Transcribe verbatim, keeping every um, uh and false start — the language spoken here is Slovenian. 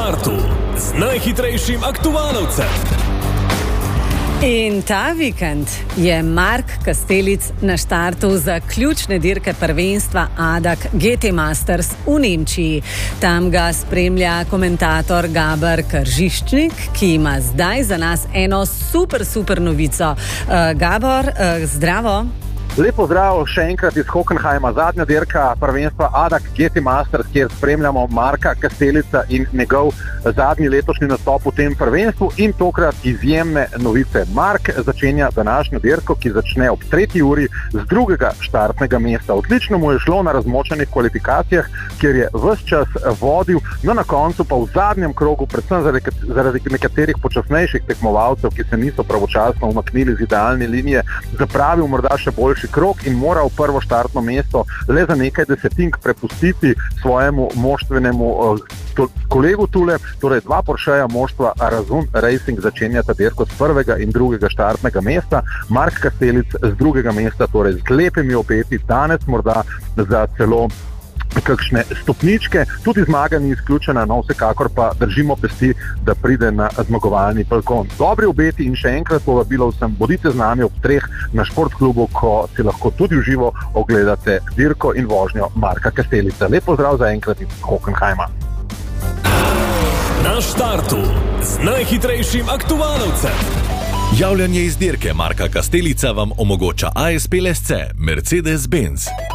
štartu z najhitrejšim aktualcem. In ta vikend je Mark Kastelic na štartu za ključne dirke prvenstva A D A C G T Masters v Nemčiji. Tam ga spremlja komentator Gabor Kržiščnik, ki ima zdaj za nas eno super, super novico. Uh, Gabor, uh, zdravo. Lepo zdrav še enkrat iz Hockenheima, zadnja dirka prvenstva A D A C G T Masters, kjer spremljamo Marka Kastelica in njegov zadnji letošnji nastop v tem prvenstvu in tokrat izjemne novice. Mark začenja današnjo dirko, ki začne ob tretji uri z drugega štartnega mesta. Odlično mu je šlo na razmočenih kvalifikacijah, kjer je ves čas vodil, no na koncu pa v zadnjem krogu, predvsem zaradi nekaterih počasnejših tekmovalcev, ki se niso pravočasno umaknili z idealne linije, zapravil morda še boljši krog in moral prvo štartno mesto le za nekaj desetink prepustiti svojemu moštvenemu uh, kolegu tule, torej dva Porscheja moštva Arazun Racing začenjata dirko z prvega in drugega štartnega mesta. Mark Kastelic z drugega mesta, torej z lepimi obeti, danes morda za celo kakšne stopničke, tudi zmaga ni izključena, no vsekakor pa držimo pesti, da pride na zmagovalni balkon. Dobri obeti in še enkrat povabilo vsem, bodite z nami ob treh na športklubu, ko si lahko tudi v živo ogledate dirko in vožnjo Marka Kastelica. Lep pozdrav za enkrat iz Hockenheima. Na štartu z najhitrejšim aktualcem. Javljanje iz dirke Marka Kastelica vam omogoča A S P L S C Mercedes-Benz.